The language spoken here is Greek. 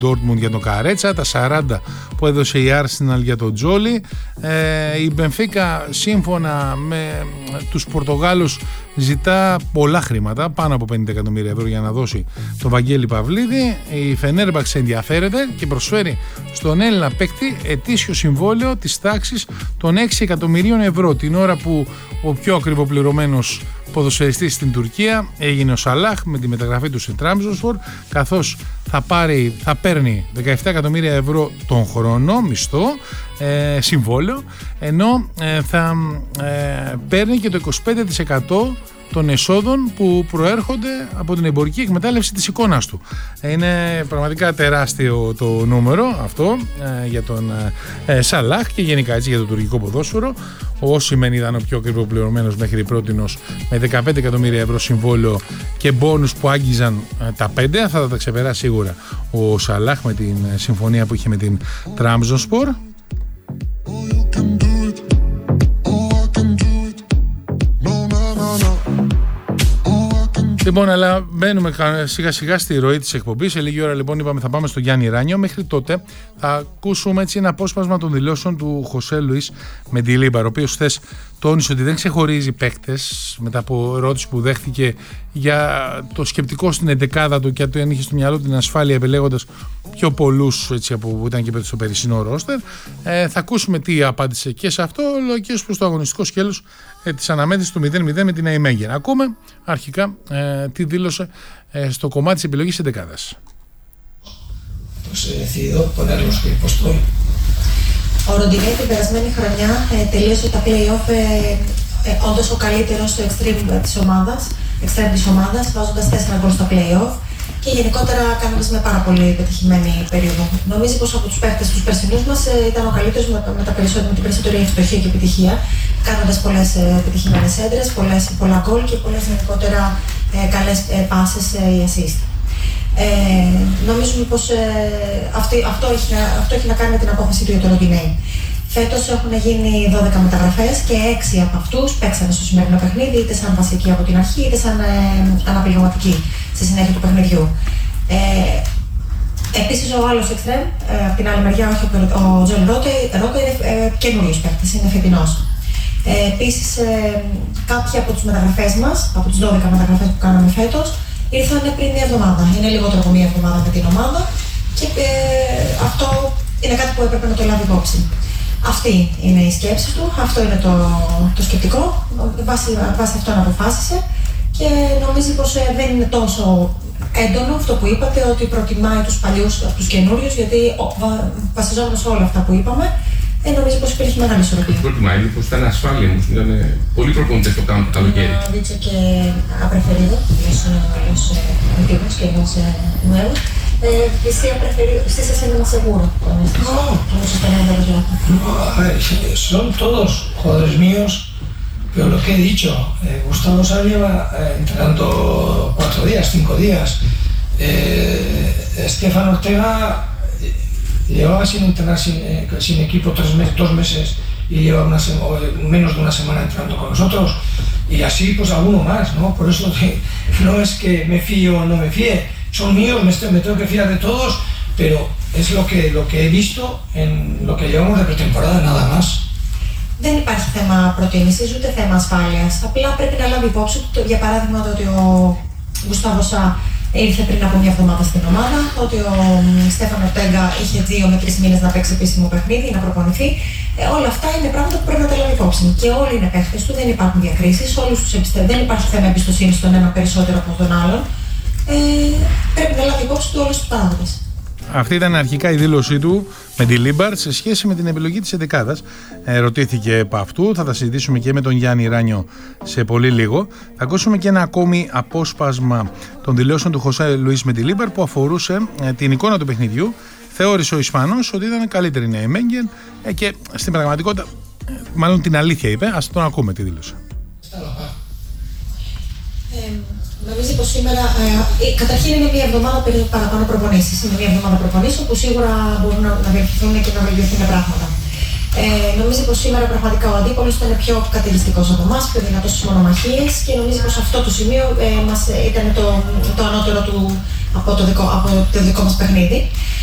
Dortmund για τον Καρέτσα, τα 40 που έδωσε η Arsenal για τον Τζόλι. Η Μπενφίκα σύμφωνα με τους Πορτογάλους ζητά πολλά χρήματα, πάνω από 50 εκατομμύρια ευρώ για να δώσει τον Βαγγέλη Παυλίδη. Η Φενέρμπαξ ενδιαφέρεται και προσφέρει στον Έλληνα παίκτη ετήσιο συμβόλαιο της τάξης των 6 εκατομμυρίων ευρώ, την ώρα που ο πιο ακριβοπληρωμένος ποδοσφαιριστής στην Τουρκία έγινε ο Σαλάχ με τη μεταγραφή του σε Τραμπζονσπορ, καθώς θα παίρνει 17 εκατομμύρια ευρώ τον χρόνο μισθό, συμβόλαιο, ενώ θα παίρνει και το 25% των εσόδων που προέρχονται από την εμπορική εκμετάλλευση της εικόνας του. Είναι πραγματικά τεράστιο το νούμερο αυτό για τον Σαλάχ και γενικά έτσι για το τουρκικό ποδόσφαιρο. Ο Όσιμεν ήταν ο πιο ακριβοπληρωμένος μέχρι πρότινος με 15 εκατομμύρια ευρώ συμβόλαιο και μπόνους που άγγιζαν τα 5. Θα τα ξεπεράσει σίγουρα ο Σαλάχ με την συμφωνία που είχε με την Τραμπζονσπορ. Λοιπόν, αλλά μπαίνουμε σιγά σιγά στη ροή της εκπομπής. Σε λίγη ώρα λοιπόν είπαμε θα πάμε στο Γιάννη Ράνιο. Μέχρι τότε θα ακούσουμε έτσι ένα απόσπασμα των δηλώσεων του Χωσέ Λουίς Μεντιλίμπαρ, ο οποίος χθες τόνισε ότι δεν ξεχωρίζει παίκτες μετά από ερώτηση που δέχτηκε για το σκεπτικό στην εντεκάδα του και αν είχε στο μυαλό την ασφάλεια επιλέγοντας πιο πολλούς έτσι, από που ήταν και στο περσινό ρόστερ. Θα ακούσουμε τι απάντησε και σε αυτό, αλλά και ως προς το αγωνιστικό σκέλος της αναμέτρησης του 0-0 με την Αϊμέγεν. Ακούμε αρχικά τι δήλωσε στο κομμάτι της επιλογής εντεκάδας. Ο Ροντινέ την περασμένη χρονιά τελείωσε τα play-off όντως ο καλύτερος στο extreme της ομάδας, βάζοντας 4 γκολ στο play-off και γενικότερα κάνοντας με πάρα πολύ πετυχημένη περίοδο. Νομίζω πως από τους παίκτες τους περσινούς μας ήταν ο καλύτερος με την περισσότερη ευστοχία και επιτυχία, κάνοντας πολλές επιτυχημένες έντρες, πολλά γκολ και πολλές γενικότερα καλές πάσες ή assist. Νομίζουμε πως αυτό έχει να κάνει με την απόφαση του για το Ροντινέι. Φέτος έχουν γίνει 12 μεταγραφές και 6 από αυτούς παίξανε στο σημερινό παιχνίδι, είτε σαν βασική από την αρχή, είτε σαν αναπληρωματική στη συνέχεια του παιχνιδιού. Επίσης ο άλλος εξτρέμ, από την άλλη μεριά, ο Τζον Ρόκο είναι καινούριος παίκτης, είναι φετινός. Επίσης κάποιοι από τις μεταγραφές μας, από τις 12 μεταγραφές που κάναμε φέτος, ήρθαν πριν μια εβδομάδα. Είναι λιγότερο από μια εβδομάδα με την ομάδα και αυτό είναι κάτι που έπρεπε να το λάβει υπόψη. Αυτή είναι η σκέψη του, αυτό είναι το σκεπτικό, βάσει αυτόν αποφάσισε και νομίζει πως δεν είναι τόσο έντονο αυτό που είπατε, ότι προτιμάει τους παλιούς από τους καινούριους, γιατί βασιζόμενος σε όλα αυτά που είπαμε, νομίζω πως υπήρχε μεγάλη ισορροπία. Το προτιμάει, πως ήταν ασφάλεια όμως, ήταν πολύ προπονητές το κάνουν το καλοκαίρι. Dice que ha preferido los antiguos que los nuevos. Sí ha preferido, sí se siente más seguro con estos. Son todos jugadores míos, pero lo que he dicho, Gustavo Sá lleva entrenando 4 días, 5 días. Estefan Ortega llevaba sin entrenar sin equipo 2 meses y lleva menos de una semana entrenando con nosotros, y así pues alguno más, ¿no? Por eso no es que me fío o no me fíe, son míos, me tengo que fiar de todos, pero es lo que he visto en lo que llevamos de pretemporada, nada más. Δεν υπάρχει θέμα προτίμησης, ούτε θέμα ασφάλειας. Απλά πρέπει να λάβει υπόψη του, για παράδειγμα, ότι ο Γκουστάβο Σά ήρθε πριν από μια εβδομάδα στην ομάδα, ότι ο Στέφαν Ορτέγκα είχε 2 με 3 μήνες να παίξει επίσημο παιχνίδι, να προπονηθεί. Όλα αυτά είναι πράγματα που πρέπει να τα λάβει υπόψη. Και όλοι είναι παίχτες του, δεν υπάρχουν διακρίσεις, δεν υπάρχει θέμα εμπιστοσύνης στον ένα περισσότερο από τον άλλον. Πρέπει να λάβει υπόψη του όλους τους παράγοντες. Αυτή ήταν αρχικά η δήλωσή του με τη Λίμπαρ σε σχέση με την επιλογή της εντεκάδας. Ρωτήθηκε από αυτού, θα τα συζητήσουμε και με τον Γιάννη Ράνιο σε πολύ λίγο. Θα ακούσουμε και ένα ακόμη απόσπασμα των δηλώσεων του Χωσέ Λουίς με τη Λίμπαρ που αφορούσε την εικόνα του παιχνιδιού. Θεώρησε ο Ισπανός ότι ήταν καλύτερη η Αϊμέγεν και στην πραγματικότητα, μάλλον την αλήθεια είπε. Ας τον ακούμε τη δήλωση. Νομίζω πως σήμερα, καταρχήν είναι μια εβδομάδα παραπάνω προπονήσεις. Είναι μια εβδομάδα προπονήσεων που σίγουρα μπορούν να βελτιωθούν και να βελτιωθούν πράγματα. Νομίζω πως σήμερα πραγματικά ο αντίπολος ήταν πιο κατελιστικός από εμάς, πιο δυνατός στις μονομαχίες και νομίζω πως αυτό το σημείο ήταν το ανώτερο του από το δικό μας παιχνίδι.